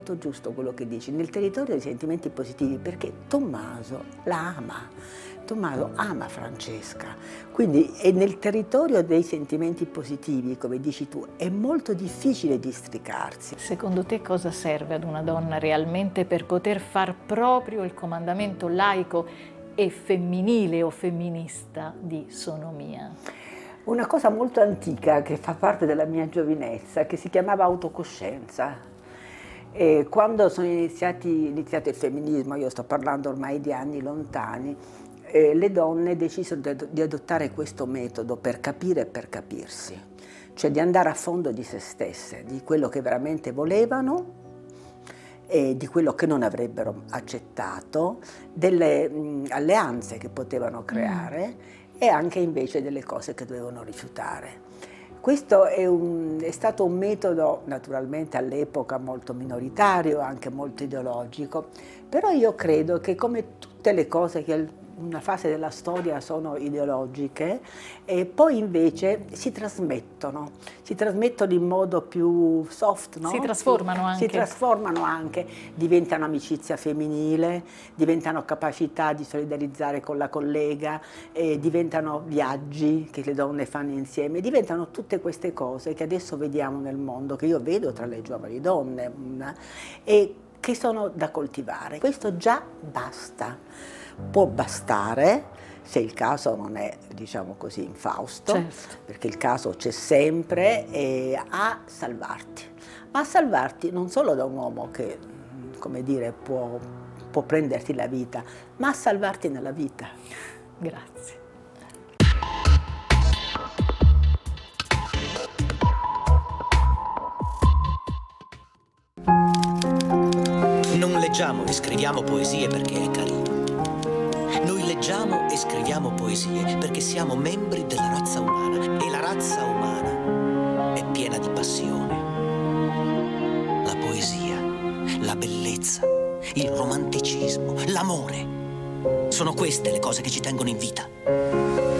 Molto giusto quello che dici, nel territorio dei sentimenti positivi, perché Tommaso la ama, Tommaso ama Francesca, quindi è nel territorio dei sentimenti positivi, come dici tu, è molto difficile districarsi. Secondo te cosa serve ad una donna realmente per poter far proprio il comandamento laico e femminile o femminista di Sono mia? Una cosa molto antica che fa parte della mia giovinezza, che si chiamava autocoscienza. E quando sono iniziato il femminismo, io sto parlando ormai di anni lontani, le donne decisero di adottare questo metodo per capire e per capirsi, cioè di andare a fondo di se stesse, di quello che veramente volevano e di quello che non avrebbero accettato, delle alleanze che potevano creare e anche invece delle cose che dovevano rifiutare. Questo è stato un metodo naturalmente all'epoca molto minoritario, anche molto ideologico, però io credo che come tutte le cose che in una fase della storia sono ideologiche, poi invece si trasmettono in modo più soft, no? Si trasformano anche. Si trasformano anche, diventano amicizia femminile, diventano capacità di solidarizzare con la collega, diventano viaggi che le donne fanno insieme, diventano tutte queste cose che adesso vediamo nel mondo, che io vedo tra le giovani donne, e che sono da coltivare. Questo già basta. Può bastare se il caso non è, diciamo così, infausto, certo, perché il caso c'è sempre, a salvarti. Ma a salvarti non solo da un uomo che, come dire, può prenderti la vita, ma a salvarti nella vita. Grazie. Non leggiamo e scriviamo poesie perché è carino. Noi leggiamo e scriviamo poesie perché siamo membri della razza umana e la razza umana è piena di passione. La poesia, la bellezza, il romanticismo, l'amore. Sono queste le cose che ci tengono in vita.